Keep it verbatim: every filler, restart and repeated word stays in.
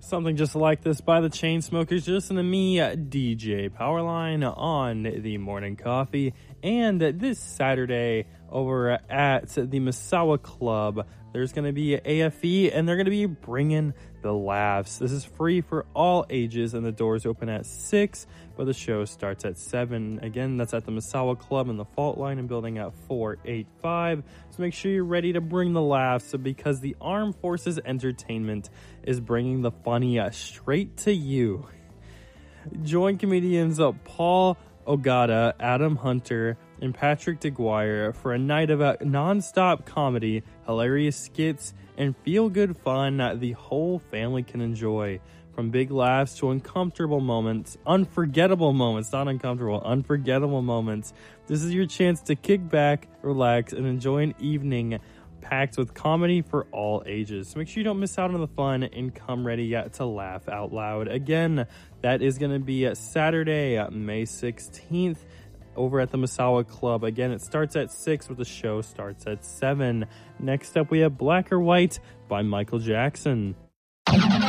Something just like this by the Chainsmokers. Just listen to me, D J Powerline, on the Morning Coffee. And this Saturday over at the Misawa Club, there's going to be A F E, and they're going to be bringing the laughs. This is free for all ages, and the doors open at six, but the show starts at seven. Again, that's at the Misawa Club in the Fault Line and building at four eighty-five. So make sure you're ready to bring the laughs, because the Armed Forces Entertainment is bringing the funny straight to you. Join comedians Paul Ogata, Adam Hunter, and Patrick DeGuire for a night of a non-stop comedy, hilarious skits, and feel-good fun that the whole family can enjoy. From big laughs to uncomfortable moments, unforgettable moments, not uncomfortable, unforgettable moments. This is your chance to kick back, relax, and enjoy an evening packed with comedy for all ages. So make sure you don't miss out on the fun and come ready yet to laugh out loud. Again, that is going to be Saturday, May sixteenth, over at the Misawa Club. Again, it starts at six, but the show starts at seven. Next up, we have Black or White by Michael Jackson.